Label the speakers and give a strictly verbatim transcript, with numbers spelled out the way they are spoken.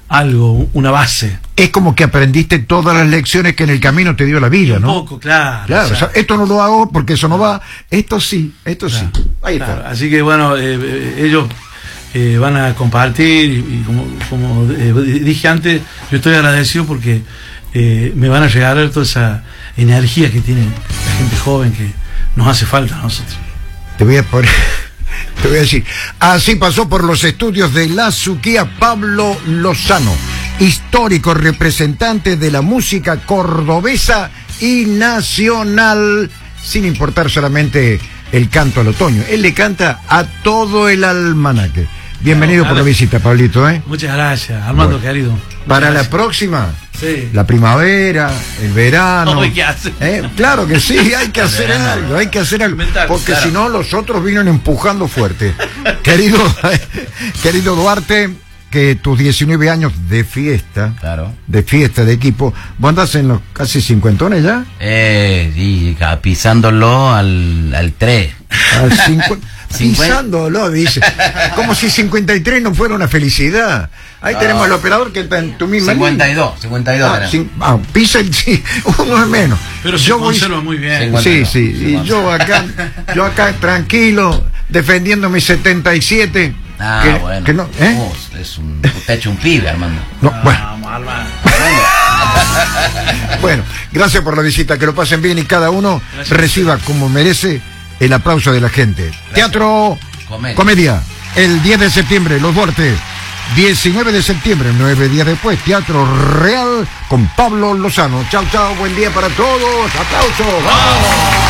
Speaker 1: algo, una base.
Speaker 2: Es como que aprendiste todas las lecciones que en el camino te dio la vida, ¿no?
Speaker 1: Un poco, claro.
Speaker 2: Claro,
Speaker 1: o sea,
Speaker 2: o sea, esto no lo hago porque eso no va, esto sí, esto
Speaker 1: claro,
Speaker 2: sí. Ahí
Speaker 1: claro.
Speaker 2: está.
Speaker 1: Así que bueno, eh, eh, ellos eh, van a compartir y, y como, como eh, dije antes, yo estoy agradecido porque eh, me van a regalar toda esa energía que tiene la gente joven que nos hace falta a nosotros.
Speaker 2: Te voy a poner, te voy a decir, así pasó por los estudios de la Suquía Pablo Lozano, histórico representante de la música cordobesa y nacional, sin importar solamente el canto al otoño. Él le canta a todo el almanaque. Bienvenido claro, por la visita, Pablito, ¿eh?
Speaker 1: Muchas gracias, Armando, bueno, querido. Muchas
Speaker 2: Para
Speaker 1: gracias.
Speaker 2: La próxima,
Speaker 1: sí.
Speaker 2: La primavera, el verano.
Speaker 1: No, ¿qué hace?
Speaker 2: ¿Eh? Claro que sí, hay que hacer algo, hay que hacer algo. Porque claro, si no, los otros vienen empujando fuerte. Querido, querido Duarte, que tus diecinueve años de fiesta,
Speaker 3: claro,
Speaker 2: de fiesta, de equipo, ¿vos andás en los casi cincuentones ya?
Speaker 3: Eh, sí, pisándolo al, al tres.
Speaker 2: Al cincuenta. Pisándolo, dice. Como si cincuenta y tres no fuera una felicidad. Ahí no, tenemos al operador que está en tu misma
Speaker 3: cincuenta y dos,
Speaker 2: línea.
Speaker 3: cincuenta y dos.
Speaker 2: Ah, cin, ah, pisa el sí, uno es menos.
Speaker 1: Pero se
Speaker 2: yo
Speaker 1: conserva
Speaker 2: voy,
Speaker 1: muy bien.
Speaker 2: cincuenta y dos, sí, sí. Y yo acá, yo acá tranquilo, defendiendo mi setenta y siete.
Speaker 3: Ah,
Speaker 2: que,
Speaker 3: bueno.
Speaker 2: Que no, ¿eh?
Speaker 3: Oh, es un, te ha hecho un pibe, Armando.
Speaker 2: No,
Speaker 1: ah,
Speaker 2: bueno. Bueno, gracias por la visita, que lo pasen bien y cada uno gracias, reciba como merece el aplauso de la gente. Gracias. Teatro Comedia. Comedia, el diez de septiembre, Los Duarte. diecinueve de septiembre, nueve días después, Teatro Real con Pablo Lozano. Chao, chao, buen día para todos. Aplausos. ¡Vamos!